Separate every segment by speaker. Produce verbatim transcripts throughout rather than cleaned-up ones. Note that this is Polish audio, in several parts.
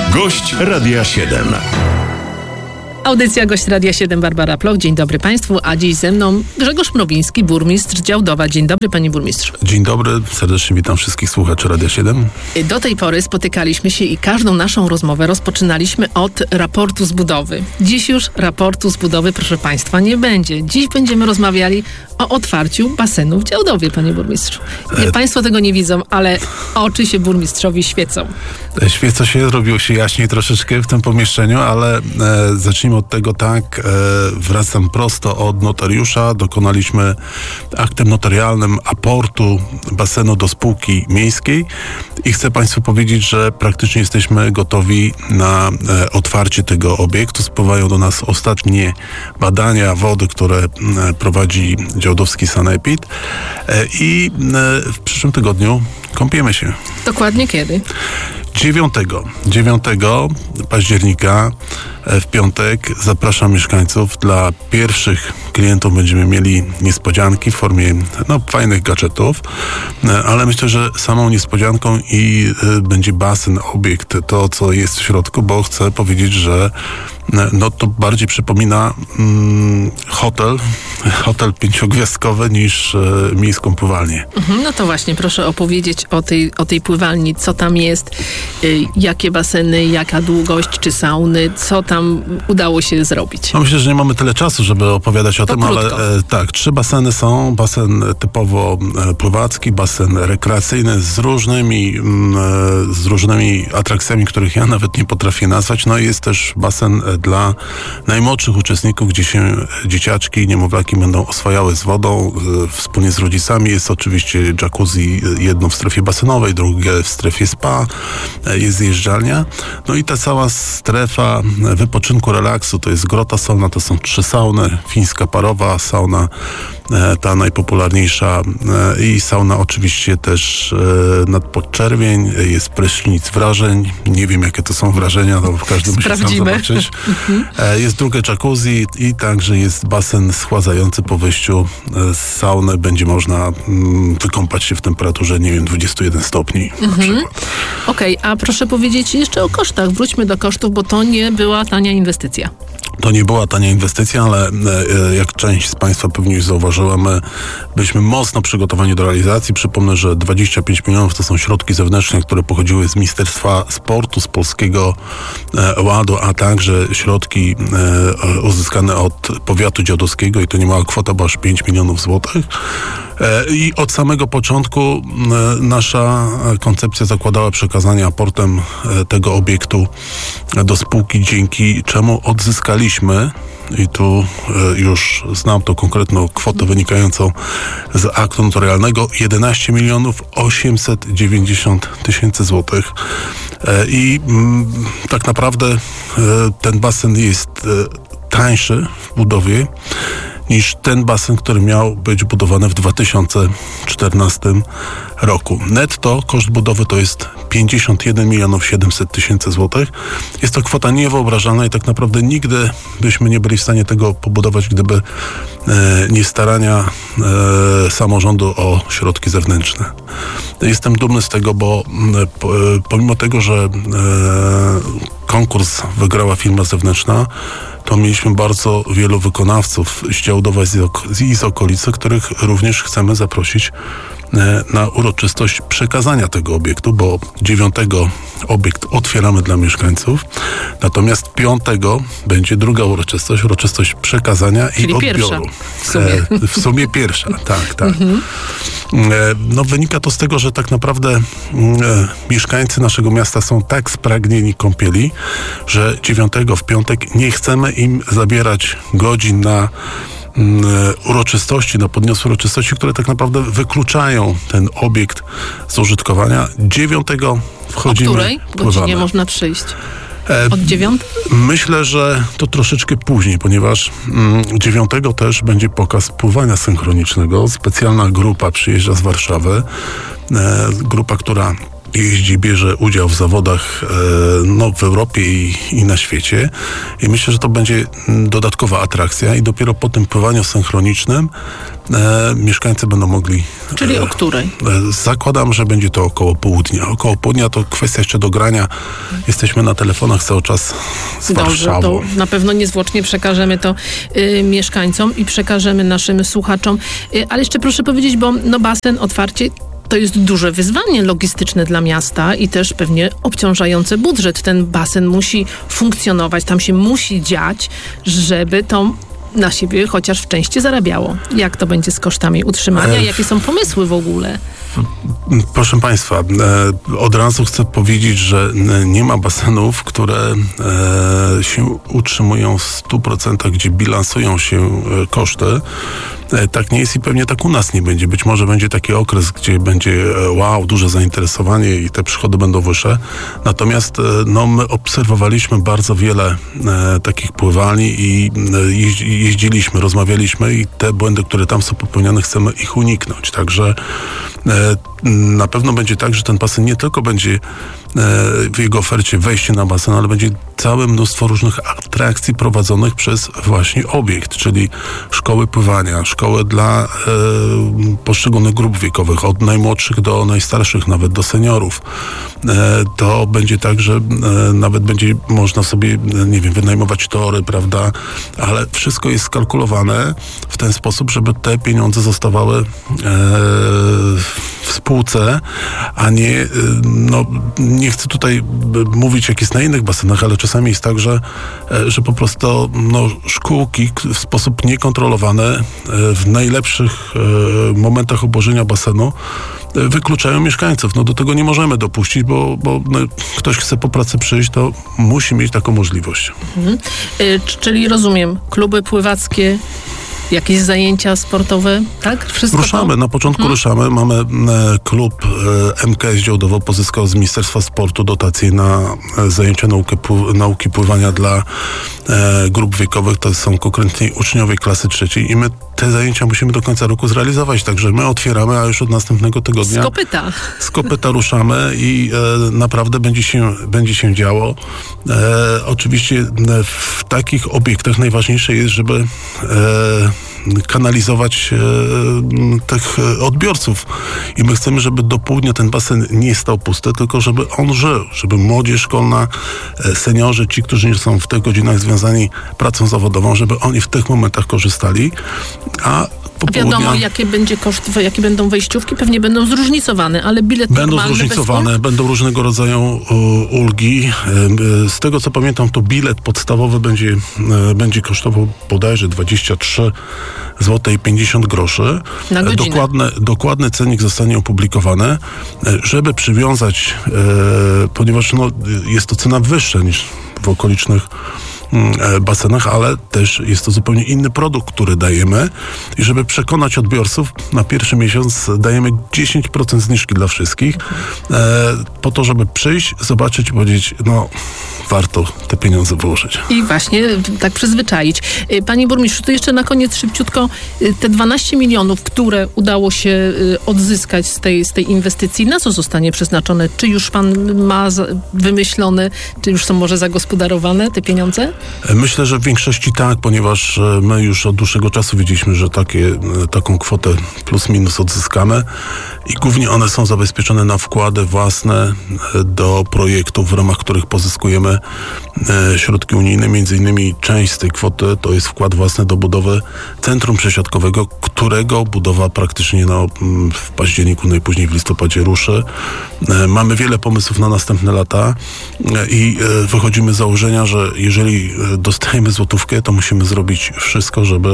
Speaker 1: Gość Radia siedem.
Speaker 2: Audycja Gość Radia siedem, Barbara Ploch. Dzień dobry Państwu, a dziś ze mną Grzegorz Mrowiński, burmistrz Działdowa. Dzień dobry, panie burmistrzu.
Speaker 3: Dzień dobry, serdecznie witam wszystkich słuchaczy Radia siedem.
Speaker 2: Do tej pory spotykaliśmy się i każdą naszą rozmowę rozpoczynaliśmy od raportu z budowy. Dziś już raportu z budowy, proszę Państwa, nie będzie. Dziś będziemy rozmawiali o otwarciu basenu w Działdowie, panie burmistrzu. Nie, e... Państwo tego nie widzą, ale oczy się burmistrzowi świecą.
Speaker 3: Świeca się, robiło się jaśniej troszeczkę w tym pomieszczeniu, ale e, zacznijmy od tego tak, e, wracam prosto od notariusza, dokonaliśmy aktem notarialnym aportu basenu do spółki miejskiej i chcę Państwu powiedzieć, że praktycznie jesteśmy gotowi na e, otwarcie tego obiektu. Spływają do nas ostatnie badania wody, które e, prowadzi działdowski sanepid e, i e, w przyszłym tygodniu kąpiemy się.
Speaker 2: Dokładnie kiedy?
Speaker 3: dziewiątego października w piątek zapraszam mieszkańców. Dla pierwszych klientów będziemy mieli niespodzianki w formie no, fajnych gadżetów, ale myślę, że samą niespodzianką i y, będzie basen, obiekt, to co jest w środku, bo chcę powiedzieć, że no to bardziej przypomina mm, hotel, hotel pięciogwiazdkowy niż e, miejską pływalnię.
Speaker 2: Mhm, no to właśnie, proszę opowiedzieć o tej, o tej pływalni, co tam jest, y, jakie baseny, jaka długość, czy sauny, co tam udało się zrobić.
Speaker 3: No myślę, że nie mamy tyle czasu, żeby opowiadać o
Speaker 2: to
Speaker 3: tym,
Speaker 2: krótko.
Speaker 3: ale e, tak, trzy baseny są. Basen typowo e, pływacki, basen rekreacyjny z różnymi, m, e, z różnymi atrakcjami, których ja nawet nie potrafię nazwać. No i jest też basen e, dla najmłodszych uczestników, gdzie się dzieciaczki i niemowlaki będą oswajały z wodą e, wspólnie z rodzicami. Jest oczywiście jacuzzi, jedno w strefie basenowej, drugie w strefie spa, e, jest zjeżdżalnia. No i ta cała strefa wypoczynku, relaksu, to jest grota sauna, to są trzy sauny, fińska parowa sauna, e, ta najpopularniejsza e, i sauna oczywiście też e, nad podczerwień, jest prysznic wrażeń, nie wiem jakie to są wrażenia, to w każdym musi sam zobaczyć. E, jest drugie jacuzzi i także jest basen schładzający po wyjściu z sauny, będzie można mm, wykąpać się w temperaturze, nie wiem, dwadzieścia jeden stopni na przykład.
Speaker 2: Okej, okay, a proszę powiedzieć jeszcze o kosztach. Wróćmy do kosztów, bo to nie była tania inwestycja.
Speaker 3: To nie była tania inwestycja, ale e, jak część z Państwa pewnie już zauważyła, my byliśmy mocno przygotowani do realizacji. Przypomnę, że dwadzieścia pięć milionów to są środki zewnętrzne, które pochodziły z Ministerstwa Sportu, z Polskiego e, Ładu, a także środki e, uzyskane od powiatu działdowskiego i to niemała kwota, bo aż pięć milionów złotych. I od samego początku nasza koncepcja zakładała przekazanie aportem tego obiektu do spółki, dzięki czemu odzyskaliśmy, i tu już znam tą konkretną kwotę wynikającą z aktu notarialnego, jedenaście milionów osiemset dziewięćdziesiąt tysięcy złotych. I tak naprawdę ten basen jest tańszy w budowie niż ten basen, który miał być budowany w dwa tysiące czternastym roku. Netto koszt budowy to jest pięćdziesiąt jeden milionów siedemset tysięcy złotych. Jest to kwota niewyobrażalna i tak naprawdę nigdy byśmy nie byli w stanie tego pobudować, gdyby e, nie starania e, samorządu o środki zewnętrzne. Jestem dumny z tego, bo e, pomimo tego, że e, konkurs wygrała firma zewnętrzna, to mieliśmy bardzo wielu wykonawców z Działdowa i z okolicy, których również chcemy zaprosić na uroczystość przekazania tego obiektu, bo dziewiątego obiekt otwieramy dla mieszkańców, natomiast piątego będzie druga uroczystość, uroczystość przekazania
Speaker 2: Czyli
Speaker 3: i odbioru.
Speaker 2: Pierwsza w sumie.
Speaker 3: E, w sumie pierwsza, tak, tak. Mhm. E, no wynika to z tego, że tak naprawdę e, mieszkańcy naszego miasta są tak spragnieni kąpieli, że dziewiątego w piątek nie chcemy im zabierać godzin na uroczystości, na podniosłe uroczystości, które tak naprawdę wykluczają ten obiekt z użytkowania. Dziewiątego wchodzimy,
Speaker 2: o której godzinie można przyjść? Od dziewiątej?
Speaker 3: Myślę, że to troszeczkę później, ponieważ dziewiątego też będzie pokaz pływania synchronicznego. Specjalna grupa przyjeżdża z Warszawy. E, grupa, która jeździ, bierze udział w zawodach no, w Europie i, i na świecie. I myślę, że to będzie dodatkowa atrakcja i dopiero po tym pływaniu synchronicznym e, mieszkańcy będą mogli...
Speaker 2: Czyli e, o której?
Speaker 3: E, zakładam, że będzie to około południa. Około południa to kwestia jeszcze dogrania. Jesteśmy na telefonach cały czas z
Speaker 2: Dobrze,
Speaker 3: Warszawą.
Speaker 2: to na pewno niezwłocznie przekażemy to y, mieszkańcom i przekażemy naszym słuchaczom. Y, ale jeszcze proszę powiedzieć, bo no basen, otwarcie, to jest duże wyzwanie logistyczne dla miasta i też pewnie obciążający budżet. Ten basen musi funkcjonować, tam się musi dziać, żeby to na siebie chociaż w części zarabiało. Jak to będzie z kosztami utrzymania?
Speaker 3: Ech.
Speaker 2: Jakie są pomysły w ogóle?
Speaker 3: Proszę Państwa, od razu chcę powiedzieć, że nie ma basenów, które się utrzymują w stu procentach, gdzie bilansują się koszty. Tak nie jest i pewnie tak u nas nie będzie. Być może będzie taki okres, gdzie będzie wow, duże zainteresowanie i te przychody będą wyższe. Natomiast no, my obserwowaliśmy bardzo wiele e, takich pływalni i e, jeździ, jeździliśmy, rozmawialiśmy i te błędy, które tam są popełniane, chcemy ich uniknąć. Także e, na pewno będzie tak, że ten basen nie tylko będzie e, w jego ofercie wejście na basen, ale będzie całe mnóstwo różnych atrakcji prowadzonych przez właśnie obiekt, czyli szkoły pływania, szkoły dla e, poszczególnych grup wiekowych, od najmłodszych do najstarszych, nawet do seniorów. E, to będzie tak, że e, nawet będzie można sobie, nie wiem, wynajmować tory, prawda, ale wszystko jest skalkulowane w ten sposób, żeby te pieniądze zostawały e, w spółce, a nie, no, nie chcę tutaj mówić, jak jest na innych basenach, ale czasami jest tak, że, że po prostu no, szkółki w sposób niekontrolowany w najlepszych momentach obłożenia basenu wykluczają mieszkańców. No do tego nie możemy dopuścić, bo, bo no, ktoś chce po pracy przyjść, to musi mieć taką możliwość. Mhm.
Speaker 2: Y, czyli rozumiem, kluby pływackie, jakieś zajęcia sportowe, tak? Wszystko
Speaker 3: ruszamy,
Speaker 2: to?
Speaker 3: na początku hmm. ruszamy. Mamy e, klub e, M K S Działdowo pozyskał z Ministerstwa Sportu dotacje na e, zajęcia nauki, pł- nauki pływania dla e, grup wiekowych. To są konkretnie uczniowie klasy trzeciej i my te zajęcia musimy do końca roku zrealizować. Także my otwieramy, a już od następnego tygodnia
Speaker 2: z kopyta.
Speaker 3: Z kopyta ruszamy i e, naprawdę będzie się, będzie się działo. E, oczywiście w takich obiektach najważniejsze jest, żeby e, kanalizować e, tych odbiorców. I my chcemy, żeby do południa ten basen nie stał pusty, tylko żeby on żył, żeby młodzież szkolna, e, seniorzy, ci, którzy nie są w tych godzinach związani pracą zawodową, żeby oni w tych momentach korzystali, a
Speaker 2: Wiadomo, południa, jakie będzie koszt, jakie będą wejściówki, pewnie będą zróżnicowane, ale bilet
Speaker 3: będą zróżnicowane, będą różnego rodzaju uh, ulgi. Z tego, co pamiętam, to bilet podstawowy będzie, uh, będzie kosztował bodajże dwadzieścia trzy złote pięćdziesiąt groszy.
Speaker 2: Na godzinę.
Speaker 3: Dokładny, dokładny cennik zostanie opublikowany, żeby przywiązać, uh, ponieważ no, jest to cena wyższa niż w okolicznych basenach, ale też jest to zupełnie inny produkt, który dajemy i żeby przekonać odbiorców, na pierwszy miesiąc dajemy dziesięć procent zniżki dla wszystkich, e, po to, żeby przyjść, zobaczyć i powiedzieć, no warto te pieniądze włożyć.
Speaker 2: I właśnie tak przyzwyczaić. Panie burmistrzu, to jeszcze na koniec szybciutko te dwanaście milionów, które udało się odzyskać z tej, z tej inwestycji, na co zostanie przeznaczone? Czy już pan ma wymyślone, czy już są może zagospodarowane te pieniądze?
Speaker 3: Myślę, że w większości tak, ponieważ my już od dłuższego czasu wiedzieliśmy, że takie, taką kwotę plus minus odzyskamy i głównie one są zabezpieczone na wkłady własne do projektów, w ramach których pozyskujemy środki unijne. Między innymi część z tej kwoty to jest wkład własny do budowy centrum przesiadkowego, którego budowa praktycznie no, w październiku, najpóźniej w listopadzie ruszy. Mamy wiele pomysłów na następne lata i wychodzimy z założenia, że jeżeli dostajemy złotówkę, to musimy zrobić wszystko, żeby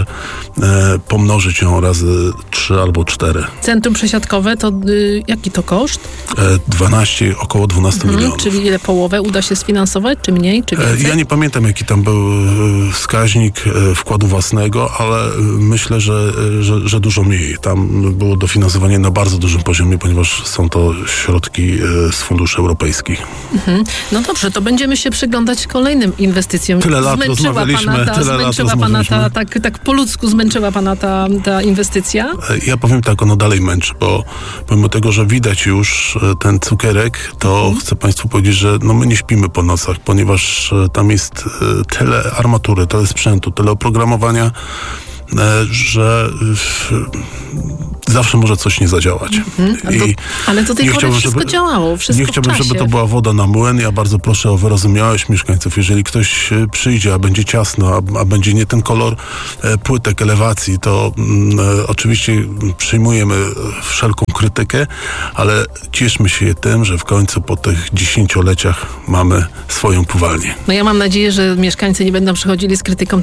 Speaker 3: pomnożyć ją razy trzy albo cztery.
Speaker 2: Centrum przesiadkowe to y, jaki to koszt?
Speaker 3: dwanaście, około dwanaście
Speaker 2: mhm,
Speaker 3: milionów.
Speaker 2: Czyli ile połowę uda się sfinansować, czy mniej, czy więcej?
Speaker 3: Ja nie pamiętam, jaki tam był wskaźnik wkładu własnego, ale myślę, że, że, że dużo mniej. Tam było dofinansowanie na bardzo dużym poziomie, ponieważ są to środki z funduszy europejskich.
Speaker 2: Mhm. No dobrze, to będziemy się przyglądać kolejnym inwestycjom
Speaker 3: tyle lat
Speaker 2: zmęczyła
Speaker 3: rozmawialiśmy,
Speaker 2: pana ta,
Speaker 3: tyle lat
Speaker 2: zmęczyła pana
Speaker 3: rozmawialiśmy.
Speaker 2: ta, tak, tak po ludzku zmęczyła pana ta, ta inwestycja?
Speaker 3: Ja powiem tak, ono dalej męczy, bo pomimo tego, że widać już ten cukierek, to mhm. chcę państwu powiedzieć, że no my nie śpimy po nocach, ponieważ tam jest tyle armatury, tyle sprzętu, tyle oprogramowania, że zawsze może coś nie zadziałać.
Speaker 2: Mhm.
Speaker 3: I
Speaker 2: to, ale do tej pory wszystko żeby, działało, wszystko
Speaker 3: Nie chciałbym,
Speaker 2: w czasie.
Speaker 3: żeby to była woda na młyn. Ja bardzo proszę o wyrozumiałość mieszkańców. Jeżeli ktoś przyjdzie, a będzie ciasno, a, a będzie nie ten kolor e, płytek, elewacji, to e, oczywiście przyjmujemy wszelką krytykę, ale cieszmy się tym, że w końcu po tych dziesięcioleciach mamy swoją pływalnię.
Speaker 2: No ja mam nadzieję, że mieszkańcy nie będą przychodzili z krytyką